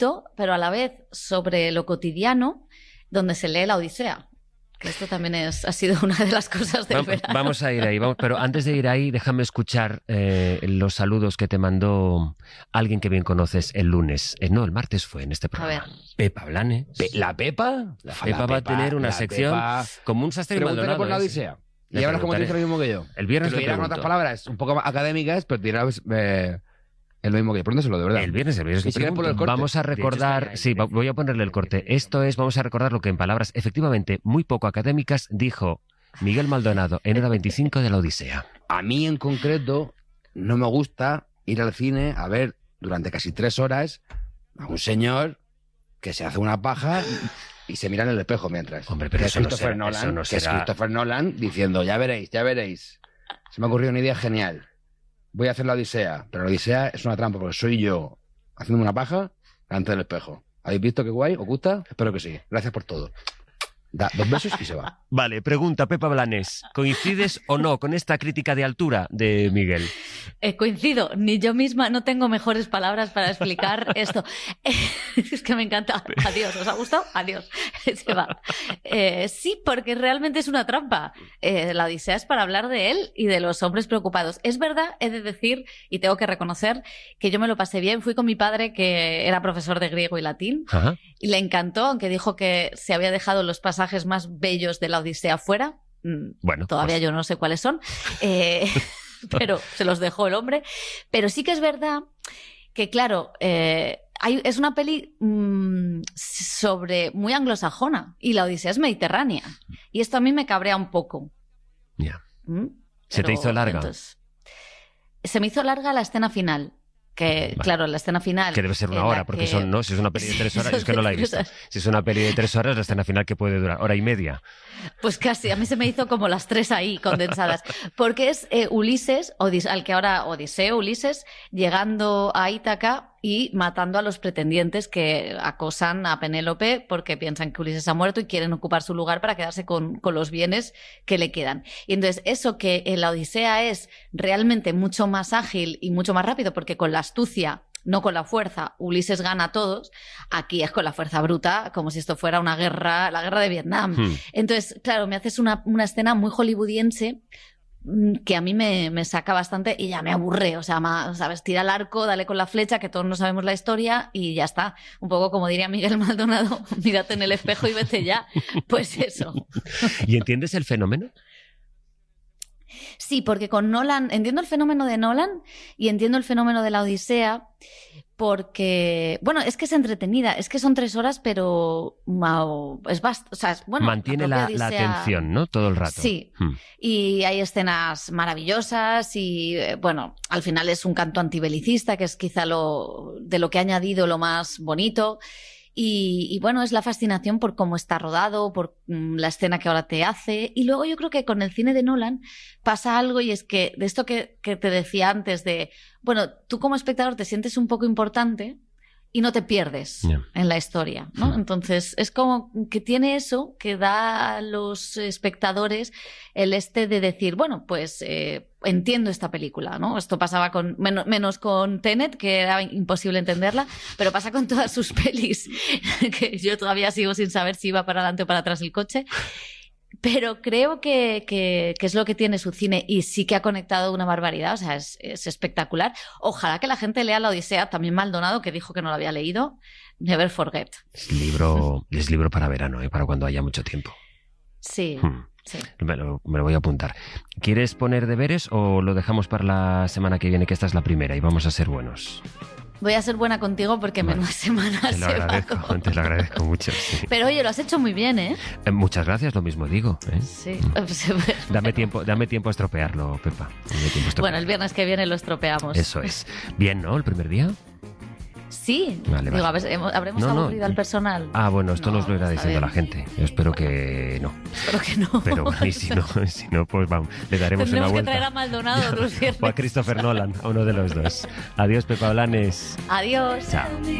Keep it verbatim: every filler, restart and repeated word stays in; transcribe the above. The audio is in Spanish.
ficto, pero a la vez sobre lo cotidiano, donde se lee la Odisea. Que esto también es, ha sido una de las cosas del vamos, verano. Vamos a ir ahí, vamos, pero antes de ir ahí, déjame escuchar eh, los saludos que te mandó alguien que bien conoces el lunes. Eh, no, el martes fue en este programa. A ver. Pepa Blanes. Pe- ¿La Pepa? La Pepa va a tener una la sección Pepa. como un sastre y Pregúntale Maldonado. por la ¿eh? Odisea. Le Y ahora como te preguntaré. dice lo mismo que yo. El viernes que lo le dirá con pregunto. otras palabras un poco más académicas, pero dirá eh, es lo mismo que yo. Pregúntaselo, de verdad. El viernes, el viernes Y le si quieres pregunto. poner el corte. Vamos a recordar, Dices, sí, va- voy a ponerle el corte. Esto es, vamos a recordar lo que en palabras efectivamente muy poco académicas dijo Miguel Maldonado en Hora veinticinco de la Odisea. A mí en concreto no me gusta ir al cine a ver durante casi tres horas a un señor que se hace una paja y se mira en el espejo mientras. Hombre, pero que eso es no Christopher será- Nolan, eso no que es será- Christopher Nolan diciendo, ya veréis, ya veréis. Se me ha ocurrido una idea genial. Voy a hacer la Odisea, pero la Odisea es una trampa porque soy yo haciéndome una paja delante del espejo. ¿Habéis visto qué guay? ¿Os gusta? Espero que sí. Gracias por todo. Da dos besos y se va. Vale, pregunta Pepa Blanes. ¿Coincides o no con esta crítica de altura de Miguel? Eh, coincido, ni yo misma no tengo mejores palabras para explicar esto. Eh, es que me encanta. Adiós, ¿os ha gustado? Adiós. Se va. Eh, sí, porque realmente es una trampa. Eh, la Odisea es para hablar de él y de los hombres preocupados. Es verdad, he de decir, y tengo que reconocer, que yo me lo pasé bien. Fui con mi padre, que era profesor de griego y latín, Ajá. y le encantó, aunque dijo que se había dejado los pasajes más bellos de la Odisea fuera. Mm, Bueno, Todavía pues- yo no sé cuáles son. Eh, pero se los dejó el hombre. Pero sí que es verdad que, claro, eh, hay, es una peli mmm, sobre muy anglosajona y la Odisea es mediterránea. Y esto a mí me cabrea un poco. Ya. ¿Mm? ¿Se te Pero, hizo larga? entonces, se me hizo larga la escena final. Que, Vale. claro, la escena final. Que debe ser una en la hora, porque que- son, ¿no? Si es una peli de tres horas, es que no la he visto. Si es una peli de tres horas, la escena final que puede durar hora y media. Pues casi, a mí se me hizo como las tres ahí condensadas, porque es eh, Ulises, Odis- al que ahora Odiseo, Ulises, llegando a Ítaca y matando a los pretendientes que acosan a Penélope porque piensan que Ulises ha muerto y quieren ocupar su lugar para quedarse con, con los bienes que le quedan. Y entonces eso que en la Odisea es realmente mucho más ágil y mucho más rápido, porque con la astucia, no con la fuerza, Ulises gana a todos, aquí es con la fuerza bruta, como si esto fuera una guerra, la guerra de Vietnam. Hmm. Entonces, claro, me haces una, una escena muy hollywoodiense mm, que a mí me, me saca bastante y ya me aburre. O sea, ma- ¿sabes? Tira el arco, dale con la flecha, que todos no sabemos la historia y ya está. Un poco como diría Miguel Maldonado, mírate en el espejo y vete ya. Pues eso. ¿Y entiendes el fenómeno? Sí, porque con Nolan, entiendo el fenómeno de Nolan y entiendo el fenómeno de la Odisea, porque, bueno, es que es entretenida, es que son tres horas, pero mao, es bast- o sea, es, bueno, Mantiene la, propia la Odisea- atención, ¿no? Todo el rato. Sí. Hmm. Y hay escenas maravillosas y, eh, bueno, al final es un canto antibelicista, que es quizá lo de lo que ha añadido lo más bonito. Y, y bueno, es la fascinación por cómo está rodado, por mm, la escena que ahora te hace. Y luego yo creo que con el cine de Nolan pasa algo, y es que de esto que, que te decía antes de, bueno, tú como espectador te sientes un poco importante y no te pierdes Ya. en la historia, ¿no? Hmm. Entonces es como que tiene eso que da a los espectadores el este de decir, bueno, pues eh, entiendo esta película, ¿no? Esto pasaba con menos, menos con Tenet, que era imposible entenderla, pero pasa con todas sus pelis, que yo todavía sigo sin saber si iba para adelante o para atrás el coche. Pero creo que, que, que es lo que tiene su cine, y sí que ha conectado una barbaridad, o sea, es, es espectacular. Ojalá que la gente lea la Odisea, también Maldonado, que dijo que no la había leído, Never Forget. Es libro, es libro para verano, ¿eh? Para cuando haya mucho tiempo. Sí, Hmm. sí. Me lo, me lo voy a apuntar. ¿Quieres poner deberes o lo dejamos para la semana que viene, que esta es la primera y vamos a ser buenos? Voy a ser buena contigo porque Vale. menuda semana Te lo se va agradezco, con- te lo agradezco mucho. Sí. Pero oye, lo has hecho muy bien, ¿eh? Eh, Muchas gracias, lo mismo digo. ¿eh? Sí. Dame tiempo, dame tiempo a estropearlo, Pepa. Dame tiempo a Bueno, estropearlo. el viernes que viene lo estropeamos. Eso es. Bien, ¿no? El primer día. Sí. Vale, Digo, vale. a ver, hemos- ¿habremos No, no. aburrido al personal? Ah, bueno, esto No, nos lo irá está diciendo bien. la gente. Yo espero que no. Espero que no. Pero bueno, y si no, si no, pues vamos, le daremos Tendremos una que vuelta. traer a Maldonado los viernes. O a Christopher Nolan, a uno de los dos. Adiós, Pepa Blanes. Adiós. Chao.